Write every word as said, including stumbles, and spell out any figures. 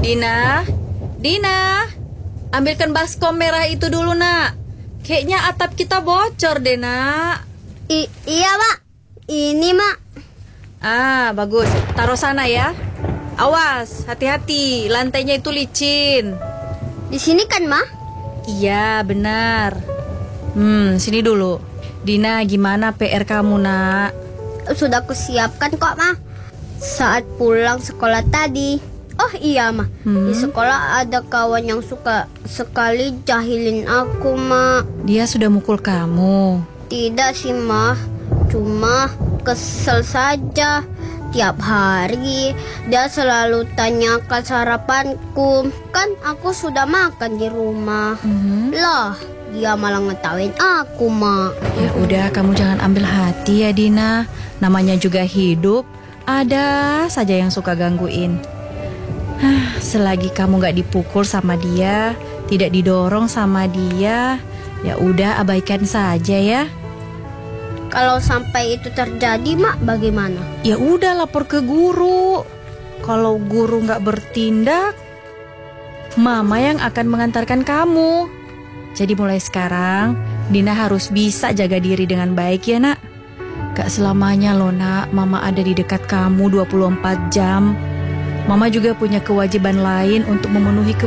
Dina, Dina, ambilkan baskom merah itu dulu, nak. Kayaknya atap kita bocor deh, nak. I iya, Mak. Ini, Mak. Ah, bagus. Taruh sana ya. Awas, hati-hati. Lantainya itu licin. Di sini kan, Mak? Iya, benar. Hmm, sini dulu. Dina, gimana P R kamu, nak? Sudah kusiapkan kok, Mak. Saat pulang sekolah tadi. Oh iya, Ma. Hmm? Di sekolah ada kawan yang suka sekali jahilin aku, Ma. Dia sudah mukul kamu? Tidak sih, Ma. Cuma kesel saja. Tiap hari dia selalu tanyakan sarapanku. Kan aku sudah makan di rumah. Hmm? Lah, dia malah ngetawain aku, Ma. Ya udah, kamu jangan ambil hati ya, Dina. Namanya juga hidup. Ada saja yang suka gangguin. Hah, selagi kamu gak dipukul sama dia, tidak didorong sama dia, ya udah abaikan saja ya. Kalau sampai itu terjadi, Mak, bagaimana? Ya udah lapor ke guru. Kalau guru gak bertindak, Mama yang akan mengantarkan kamu. Jadi mulai sekarang, Dina harus bisa jaga diri dengan baik ya, nak. Gak selamanya loh, nak, Mama ada di dekat kamu dua puluh empat jam. Mama juga punya kewajiban lain untuk memenuhi kebutuhan